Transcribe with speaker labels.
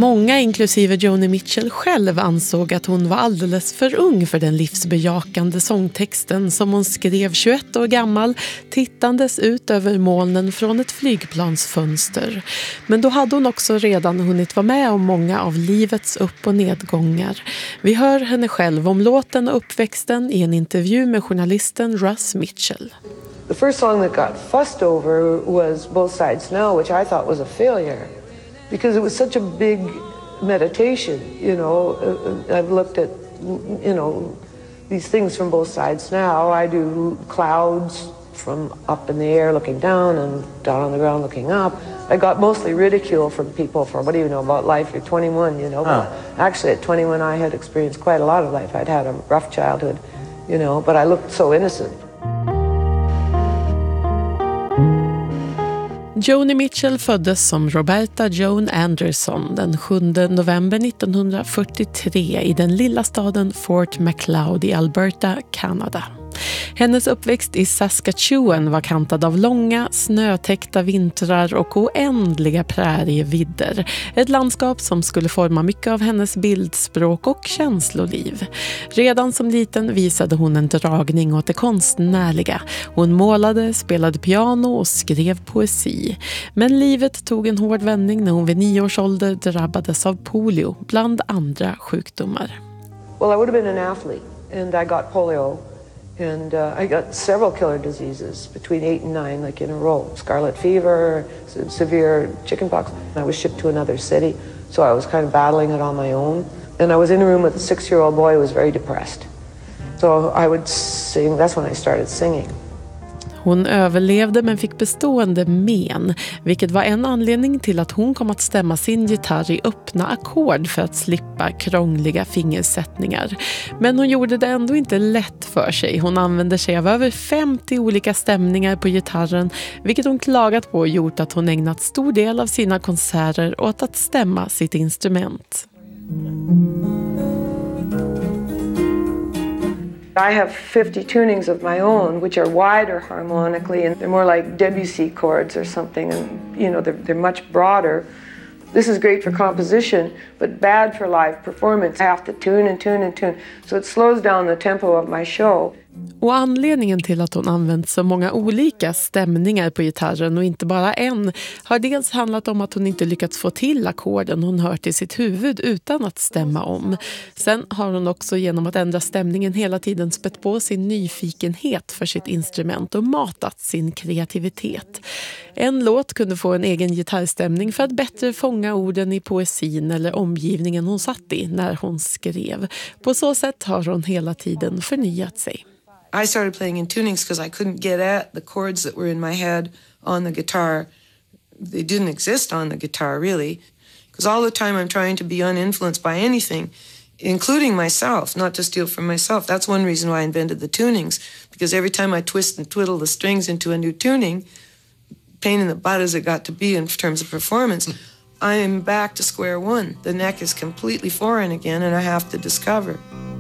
Speaker 1: Många, inklusive Joni Mitchell själv, ansåg att hon var alldeles för ung för den livsbejakande sångtexten som hon skrev 21 år gammal, tittandes ut över molnen från ett flygplansfönster. Men då hade hon också redan hunnit vara med om många av livets upp- och nedgångar. Vi hör henne själv om låten och uppväxten i en intervju med journalisten Russ Mitchell.
Speaker 2: The first song that got fussed over was Both Sides Now, which I thought was a failure. Because it was such a big meditation, you know. I've looked at, you know, these things from both sides now. I do clouds from up in the air looking down and down on the ground looking up. I got mostly ridicule from people for, what do you know about life? You're 21, you know. But actually at 21 I had experienced quite a lot of life. I'd had a rough childhood, you know, but I looked so innocent.
Speaker 1: Joni Mitchell föddes som Roberta Joan Anderson den 7 november 1943 i den lilla staden Fort Macleod i Alberta, Kanada. Hennes uppväxt i Saskatchewan var kantad av långa, snötäckta vintrar och oändliga prärievidder. Ett landskap som skulle forma mycket av hennes bildspråk och känsloliv. Redan som liten visade hon en dragning åt det konstnärliga. Hon målade, spelade piano och skrev poesi. Men livet tog en hård vändning när hon vid 9 års ålder drabbades av polio, bland andra sjukdomar.
Speaker 2: Well, I would have been an athlete and I got polio. And I got several killer diseases between 8 and 9, like in a row. Scarlet fever, severe chickenpox. I was shipped to another city, so I was kind of battling it on my own. And I was in a room with a 6-year-old boy who was very depressed. So I would sing, that's when I started singing.
Speaker 1: Hon överlevde men fick bestående men, vilket var en anledning till att hon kom att stämma sin gitarr i öppna ackord för att slippa krångliga fingersättningar. Men hon gjorde det ändå inte lätt för sig. Hon använde sig av över 50 olika stämningar på gitarren, vilket hon klagat på och gjort att hon ägnat stor del av sina konserter åt att stämma sitt instrument.
Speaker 2: I have 50 tunings of my own, which are wider harmonically, and they're more like Debussy chords or something, and you know, they're much broader. This is great for composition, but bad for live performance. I have to tune and tune and tune, so it slows down the tempo of my show.
Speaker 1: Och anledningen till att hon använt så många olika stämningar på gitarren och inte bara en har dels handlat om att hon inte lyckats få till ackorden hon hört i sitt huvud utan att stämma om. Sen har hon också genom att ändra stämningen hela tiden spett på sin nyfikenhet för sitt instrument och matat sin kreativitet. En låt kunde få en egen gitarrstämning för att bättre fånga orden i poesin eller omgivningen hon satt i när hon skrev. På så sätt har hon hela tiden förnyat sig.
Speaker 2: I started playing in tunings because I couldn't get at the chords that were in my head on the guitar. They didn't exist on the guitar, really. Because all the time I'm trying to be uninfluenced by anything, including myself, not to steal from myself. That's one reason why I invented the tunings. Because every time I twist and twiddle the strings into a new tuning, pain in the butt as it got to be in terms of performance, I am back to square one. The neck is completely foreign again and I have to discover.